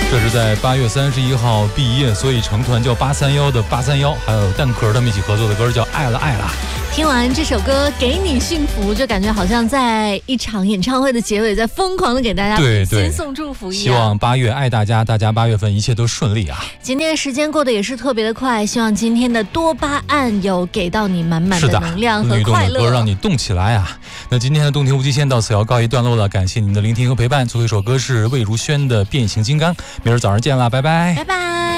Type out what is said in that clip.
这是在8月31号毕业，所以成团叫831的831，还有蛋壳他们一起合作的歌叫《爱了爱了》。 听完这首歌《给你幸福》，就感觉好像在一场演唱会的结尾，在疯狂的给大家先送祝福一样。 希望8月爱大家，大家8月份一切都顺利啊！ 今天时间过得也是特别的快，希望今天的多巴胺有给到你满满的能量和快乐， 歌让你动起来啊！那今天的动听无极限到此要告一段落了，感谢您的聆听和陪伴。最后一首歌是魏如萱的《变形金刚》，明儿早上见啦，拜拜， 拜拜。